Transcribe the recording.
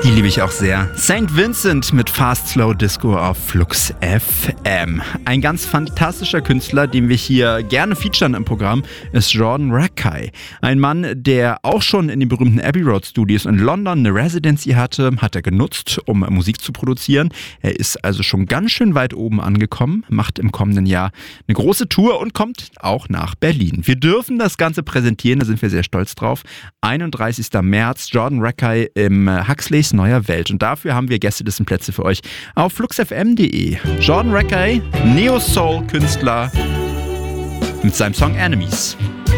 Die liebe ich auch sehr. St. Vincent mit Fast Slow Disco auf Flux FM. Ein ganz fantastischer Künstler, den wir hier gerne featuren im Programm, ist Jordan Rakei. Ein Mann, der auch schon in den berühmten Abbey Road Studios in London eine Residency hatte, hat er genutzt, um Musik zu produzieren. Er ist also schon ganz schön weit oben angekommen, macht im kommenden Jahr eine große Tour und kommt auch nach Berlin. Wir dürfen das Ganze präsentieren, da sind wir sehr stolz drauf. 31. März, Jordan Rakei im Huxleys Neuer Welt. Und dafür haben wir Gästelistenplätze für euch auf fluxfm.de. Jordan Rakei, Neo-Soul-Künstler mit seinem Song Enemies.